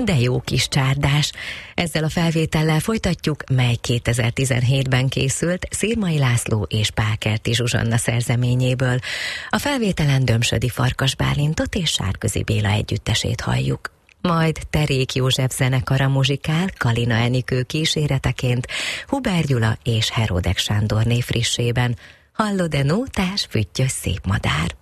De jó kis csárdás. Ezzel a felvétellel folytatjuk, mely 2017-ben készült Szirmai László és Pákerti Zsuzsanna szerzeményéből. A felvételen Dömsödi Farkas Bálintot és Sárközi Béla együttesét halljuk. Majd Terék József zenekara muzsikál Kalina Enikő kíséreteként Huber Gyula és Heródek Sándorné frissében. Hallod-e nótás, füttyös szép madár?